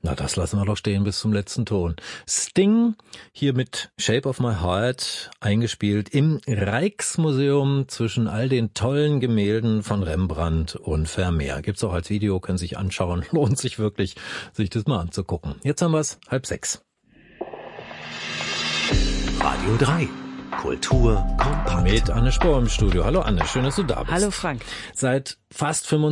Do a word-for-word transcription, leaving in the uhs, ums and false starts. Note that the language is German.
Na, das lassen wir doch stehen bis zum letzten Ton. Sting, hier mit Shape of My Heart, eingespielt im Rijksmuseum zwischen all den tollen Gemälden von Rembrandt und Vermeer. Gibt's auch als Video, können sich anschauen. Lohnt sich wirklich, sich das mal anzugucken. Jetzt haben wir's, halb sechs. Radio drei. Kultur kompakt. Mit Anne Spohr im Studio. Hallo Anne, schön, dass du da bist. Hallo Frank. Seit fast fünfundzwanzig